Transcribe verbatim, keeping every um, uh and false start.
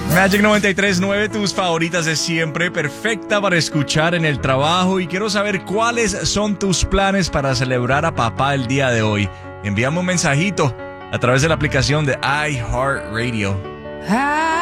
Magic noventa y tres punto nueve, tus favoritas de siempre, perfecta para escuchar en el trabajo. Y quiero saber cuáles son tus planes para celebrar a papá el día de hoy. Envíame un mensajito a través de la aplicación de iHeartRadio.